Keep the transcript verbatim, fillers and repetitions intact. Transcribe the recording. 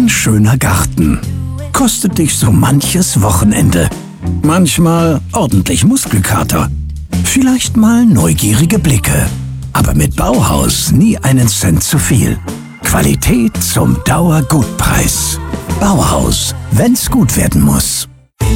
Ein schöner Garten kostet dich so manches Wochenende. Manchmal ordentlich Muskelkater. Vielleicht mal neugierige Blicke. Aber mit Bauhaus nie einen Cent zu viel. Qualität zum Dauergutpreis. Bauhaus, wenn's gut werden muss.